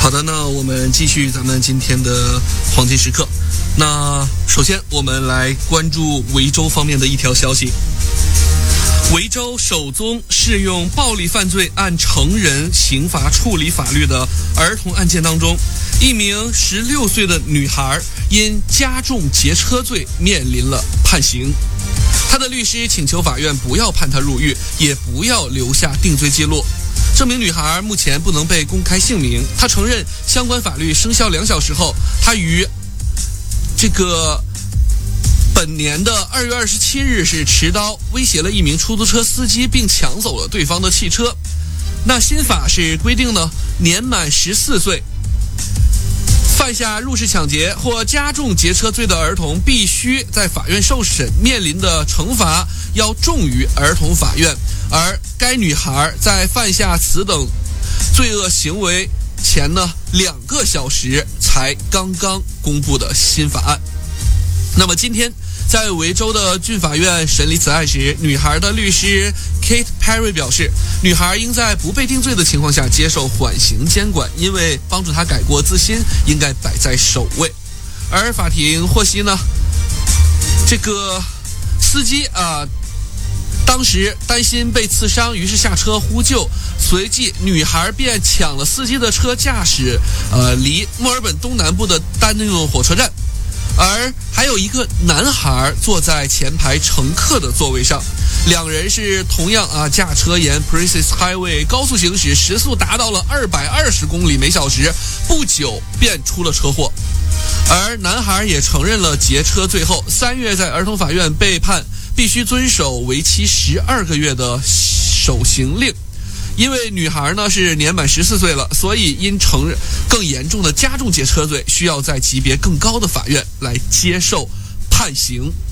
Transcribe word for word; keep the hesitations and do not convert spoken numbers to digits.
好的，那我们继续咱们今天的黄金时刻。那首先我们来关注维州方面的一条消息。维州首宗适用暴力犯罪按成人刑罚处理法律的儿童案件当中，一名十六岁的女孩因加重劫车罪面临了判刑。她的律师请求法院不要判她入狱，也不要留下定罪记录。这名女孩目前不能被公开姓名，她承认相关法律生效两小时后，她于这个本年的二月二十七日是持刀威胁了一名出租车司机，并抢走了对方的汽车。那新法是规定呢，年满十四岁犯下入室抢劫或加重劫车罪的儿童，必须在法院受审，面临的惩罚要重于儿童法院。而该女孩在犯下此等罪恶行为前呢，两个小时才刚刚公布的新法案。那么今天在维州的郡法院审理此案时，女孩的律师 Kate Perry 表示，女孩应在不被定罪的情况下接受缓刑监管，因为帮助她改过自新应该摆在首位。而法庭获悉呢，这个司机啊、呃，当时担心被刺伤，于是下车呼救，随即女孩便抢了司机的车，驾驶呃离墨尔本东南部的丹内顿火车站。而还有一个男孩坐在前排乘客的座位上，两人是同样啊驾车沿 Princess Highway 高速行驶，时速达到了二百二十公里每小时，不久便出了车祸。而男孩也承认了劫车罪后，三月在儿童法院被判必须遵守为期十二个月的守行令。因为女孩呢是年满十四岁了，所以因承认更严重的加重劫车罪，需要在级别更高的法院来接受判刑。